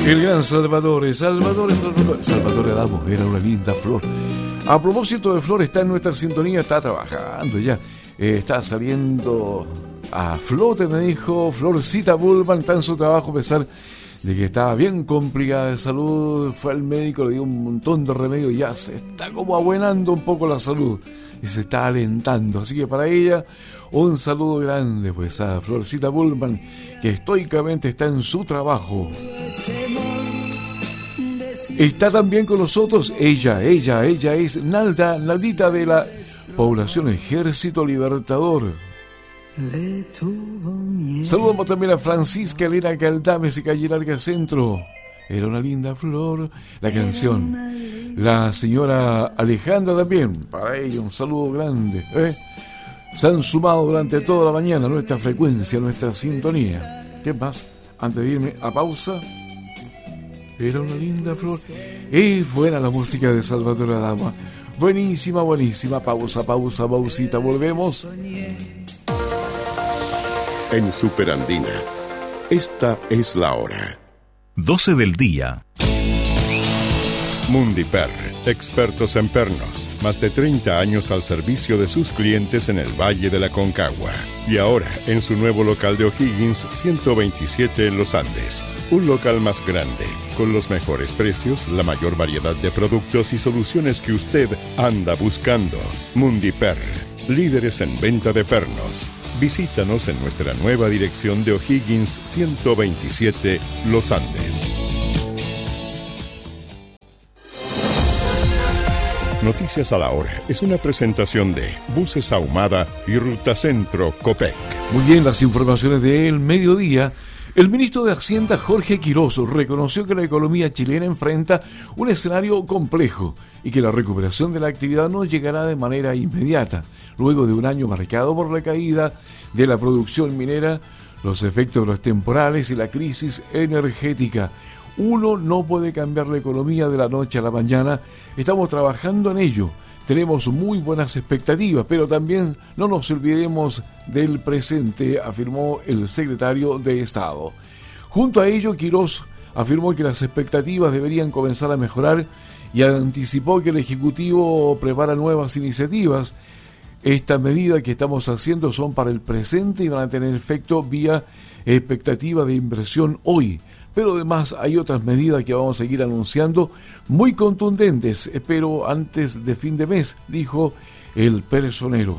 El gran Salvatore Adamo era una linda flor. A propósito de flor, está en nuestra sintonía, está trabajando ya. Está saliendo a flote, me dijo Florcita Bullman, está en su trabajo a pesar de que estaba bien complicada de salud. Fue al médico, le dio un montón de remedios y ya se está como abuenando un poco la salud y se está alentando. Así que para ella, un saludo grande pues a Florcita Bullman, que estoicamente está en su trabajo. Está también con nosotros ella es Naldita de la población Ejército Libertador. Saludamos también a Francisca Elena Caldames y Calle Larga Centro. Era una linda flor la canción. La señora Alejandra también, para ella un saludo grande. Se han sumado durante toda la mañana a nuestra frecuencia, a nuestra sintonía. ¿Qué más? Antes de irme a pausa. Era una linda flor. Es buena la música de Salvatore Adamo. Buenísima. Pausita. Volvemos. En Superandina, esta es la hora. 12 del día. Mundiper, expertos en pernos. Más de 30 años al servicio de sus clientes en el Valle de la Concagua. Y ahora, en su nuevo local de O'Higgins, 127 en Los Andes. Un local más grande, con los mejores precios, la mayor variedad de productos y soluciones que usted anda buscando. Mundiper, líderes en venta de pernos. Visítanos en nuestra nueva dirección de O'Higgins 127, Los Andes. Noticias a la Hora es una presentación de Buses Ahumada y Ruta Centro Copec. Muy bien, las informaciones del mediodía. El ministro de Hacienda, Jorge Quirós, reconoció que la economía chilena enfrenta un escenario complejo y que la recuperación de la actividad no llegará de manera inmediata, luego de un año marcado por la caída de la producción minera, los efectos de los temporales y la crisis energética. Uno no puede cambiar la economía de la noche a la mañana. Estamos trabajando en ello. Tenemos muy buenas expectativas, pero también no nos olvidemos del presente, afirmó el secretario de Estado. Junto a ello, Quirós afirmó que las expectativas deberían comenzar a mejorar y anticipó que el Ejecutivo prepara nuevas iniciativas. Estas medidas que estamos haciendo son para el presente y van a tener efecto vía expectativa de inversión hoy. Pero además hay otras medidas que vamos a seguir anunciando muy contundentes, espero antes de fin de mes, dijo el personero.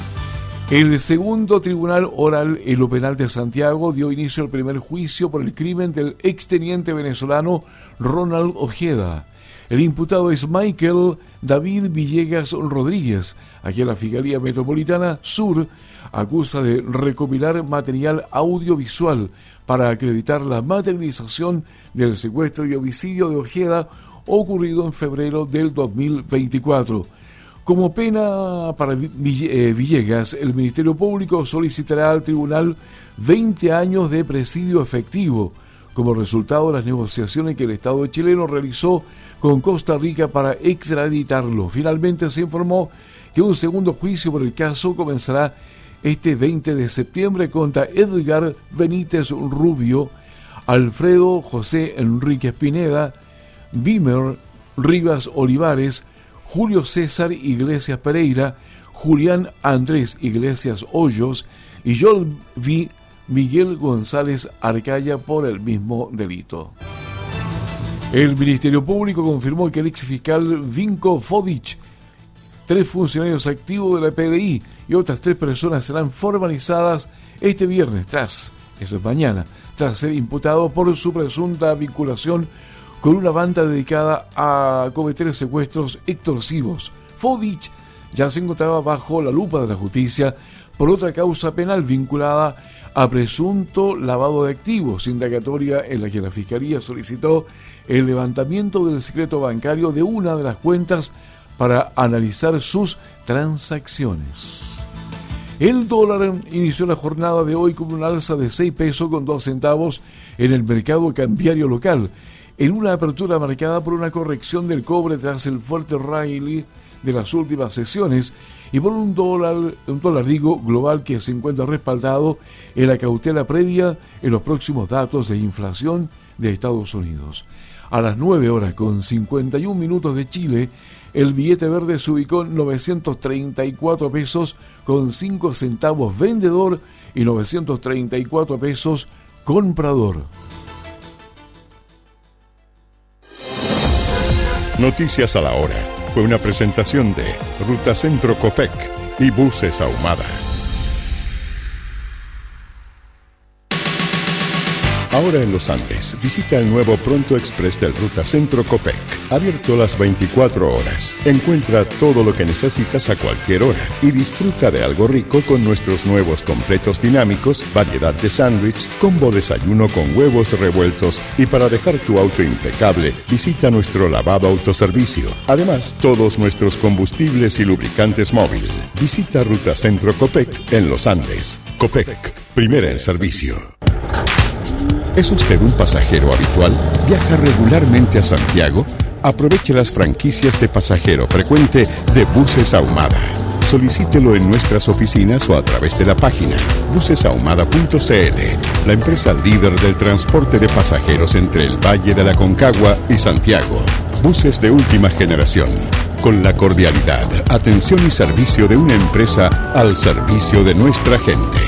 El segundo tribunal oral en lo penal de Santiago dio inicio al primer juicio por el crimen del exteniente venezolano Ronald Ojeda. El imputado es Michael David Villegas Rodríguez, a quien la Fiscalía Metropolitana Sur acusa de recopilar material audiovisual para acreditar la materialización del secuestro y homicidio de Ojeda ocurrido en febrero del 2024. Como pena para Villegas, el Ministerio Público solicitará al tribunal 20 años de presidio efectivo, como resultado de las negociaciones que el Estado chileno realizó con Costa Rica para extraditarlo. Finalmente se informó que un segundo juicio por el caso comenzará este 20 de septiembre contra Edgar Benítez Rubio, Alfredo José Enrique Pineda, Bimer Rivas Olivares, Julio César Iglesias Pereira, Julián Andrés Iglesias Hoyos y Joel V. Miguel González Arcaya por el mismo delito. El Ministerio Público confirmó que el exfiscal Vinko Fodic, 3 funcionarios activos de la PDI y otras 3 personas serán formalizadas este viernes, eso es mañana, tras ser imputados por su presunta vinculación con una banda dedicada a cometer secuestros extorsivos. Fodic ya se encontraba bajo la lupa de la justicia por otra causa penal vinculada a presunto lavado de activos, indagatoria en la que la Fiscalía solicitó el levantamiento del secreto bancario de una de las cuentas para analizar sus transacciones. El dólar inició la jornada de hoy con un alza de 6 pesos con 2 centavos en el mercado cambiario local, en una apertura marcada por una corrección del cobre tras el fuerte rally de las últimas sesiones y por un dólar global que se encuentra respaldado en la cautela previa en los próximos datos de inflación de Estados Unidos. A las 9:51 de Chile, el billete verde se ubicó en 934 pesos con 5 centavos vendedor y 934 pesos comprador. Noticias a la hora. Fue una presentación de Ruta Centro Copec y Buses Ahumada. Ahora en los Andes, visita el nuevo Pronto Express del Ruta Centro Copec, abierto las 24 horas. Encuentra todo lo que necesitas a cualquier hora y disfruta de algo rico con nuestros nuevos completos dinámicos, variedad de sándwich, combo desayuno con huevos revueltos y para dejar tu auto impecable, visita nuestro lavado autoservicio. Además, todos nuestros combustibles y lubricantes móvil. Visita Ruta Centro Copec en los Andes. Copec, primera en servicio. ¿Es usted un pasajero habitual? ¿Viaja regularmente a Santiago? Aproveche las franquicias de pasajero frecuente de Buses Ahumada. Solicítelo en nuestras oficinas o a través de la página bucesahumada.cl, la empresa líder del transporte de pasajeros entre el Valle de la Concagua y Santiago. Buses de última generación, con la cordialidad, atención y servicio de una empresa al servicio de nuestra gente.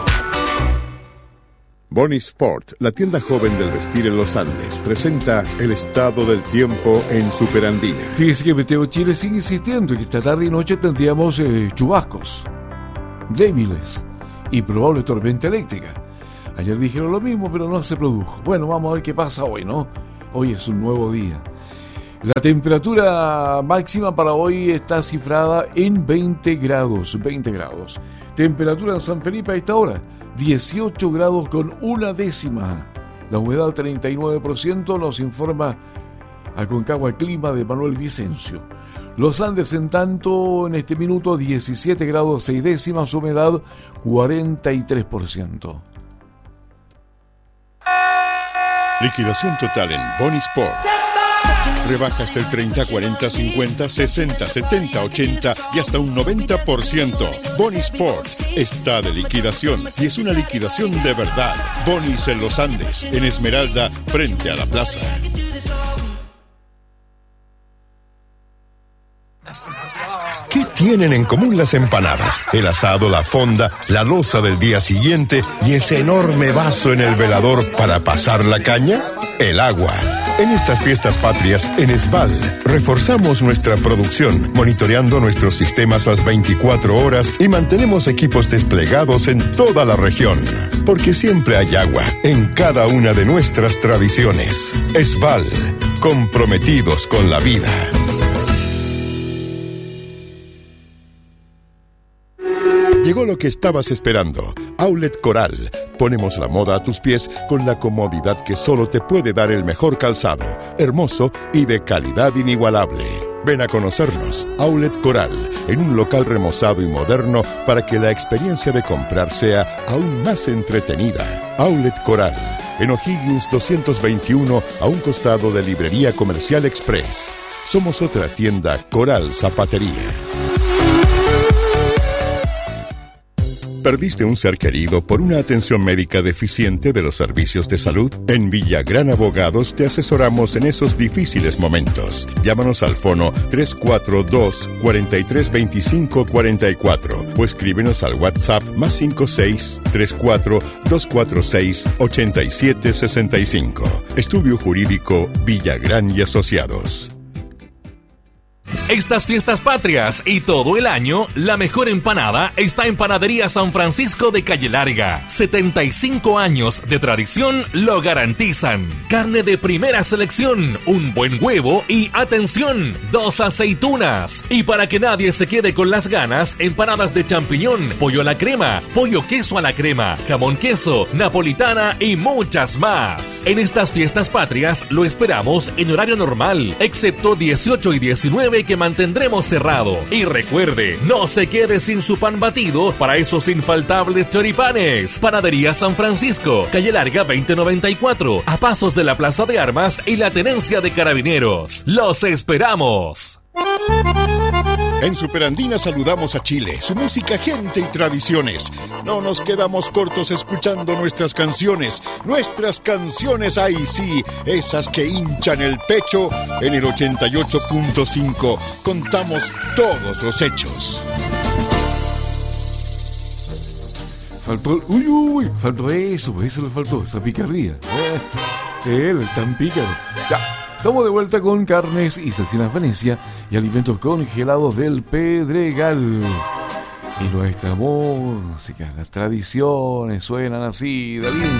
Bonnie Sport, la tienda joven del vestir en los Andes, presenta el estado del tiempo en Superandina. Fíjese que Meteo Chile sigue insistiendo en que esta tarde y noche tendríamos chubascos débiles y probable tormenta eléctrica. Ayer dijeron lo mismo, pero no se produjo. Bueno, vamos a ver qué pasa hoy, ¿no? Hoy es un nuevo día. La temperatura máxima para hoy está cifrada en 20 grados. Temperatura en San Felipe a esta hora, 18 grados con 1/10. La humedad 39%, nos informa Aconcagua Clima de Manuel Vicencio. Los Andes, en tanto, en este minuto 17 grados 6/10, humedad 43%. Liquidación total en Bonnie Sport. Rebajas del 30, 40, 50, 60, 70, 80 y hasta un 90%. Bonnie Sport está de liquidación y es una liquidación de verdad. Bonnie's en los Andes, en Esmeralda, frente a la plaza. ¿Qué tienen en común las empanadas? El asado, la fonda, la loza del día siguiente y ese enorme vaso en el velador para pasar la caña. El agua. En estas fiestas patrias, en Esval, reforzamos nuestra producción, monitoreando nuestros sistemas las 24 horas y mantenemos equipos desplegados en toda la región. Porque siempre hay agua en cada una de nuestras tradiciones. Esval, comprometidos con la vida. Llegó lo que estabas esperando. Outlet Coral. Ponemos la moda a tus pies con la comodidad que solo te puede dar el mejor calzado, hermoso y de calidad inigualable. Ven a conocernos, Outlet Coral, en un local remozado y moderno para que la experiencia de comprar sea aún más entretenida. Outlet Coral, en O'Higgins 221, a un costado de Librería Comercial Express. Somos otra tienda Coral Zapatería. ¿Perdiste un ser querido por una atención médica deficiente de los servicios de salud? En Villagrán Abogados te asesoramos en esos difíciles momentos. Llámanos al fono 342-4325-44 o escríbenos al WhatsApp +56 34 246 8765. Estudio Jurídico Villagrán y Asociados. Estas fiestas patrias y todo el año, la mejor empanada está en Panadería San Francisco de Calle Larga. 75 años de tradición lo garantizan. Carne de primera selección, un buen huevo y, atención, 2 aceitunas. Y para que nadie se quede con las ganas, empanadas de champiñón, pollo a la crema, pollo queso a la crema, jamón queso, napolitana y muchas más. En estas fiestas patrias lo esperamos en horario normal, excepto 18 y 19 que mantendremos cerrado. Y recuerde, no se quede sin su pan batido para esos infaltables choripanes. Panadería San Francisco, Calle Larga 2094, a pasos de la Plaza de Armas y la Tenencia de Carabineros. ¡Los esperamos! En Superandina saludamos a Chile, su música, gente y tradiciones. No nos quedamos cortos escuchando nuestras canciones, ay sí, esas que hinchan el pecho. En el 88.5 contamos todos los hechos. Faltó, faltó eso le faltó, esa picardía. Él, tan pícaro. Ya, estamos de vuelta con Carnes y Cecinas Venecia y alimentos congelados del Pedregal. Y nuestra música, las tradiciones suenan así, David.